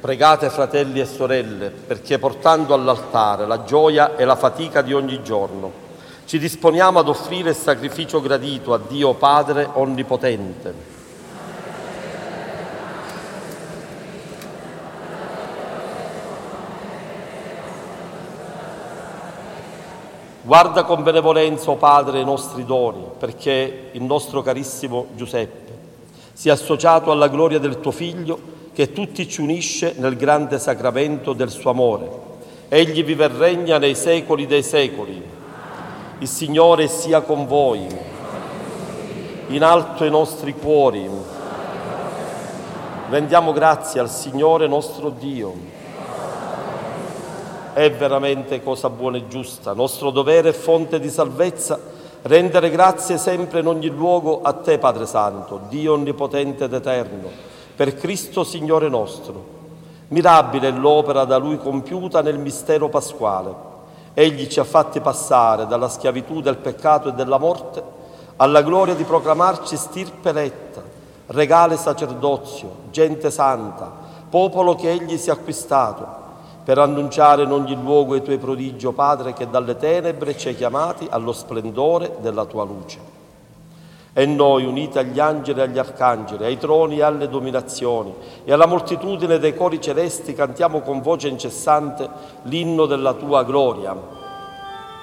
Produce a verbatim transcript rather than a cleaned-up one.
Pregate, fratelli e sorelle, perché portando all'altare la gioia e la fatica di ogni giorno, ci disponiamo ad offrire il sacrificio gradito a Dio Padre Onnipotente. Guarda con benevolenza, o Padre, i nostri doni, perché il nostro carissimo Giuseppe sia associato alla gloria del tuo Figlio, che tutti ci unisce nel grande sacramento del suo amore. Egli vive e regna nei secoli dei secoli. Il Signore sia con voi. In alto i nostri cuori. Rendiamo grazie al Signore nostro Dio. È veramente cosa buona e giusta, nostro dovere e fonte di salvezza, rendere grazie sempre in ogni luogo a te, Padre Santo, Dio onnipotente ed eterno, per Cristo Signore nostro. Mirabile è l'opera da Lui compiuta nel mistero pasquale. Egli ci ha fatti passare dalla schiavitù del peccato e della morte alla gloria di proclamarci stirpe eletta, regale sacerdozio, gente santa, popolo che Egli si è acquistato, per annunciare in ogni luogo i Tuoi prodigi, o Padre, che dalle tenebre ci hai chiamati allo splendore della Tua luce. E noi, uniti agli angeli e agli arcangeli, ai troni e alle dominazioni e alla moltitudine dei cori celesti, cantiamo con voce incessante l'inno della Tua gloria.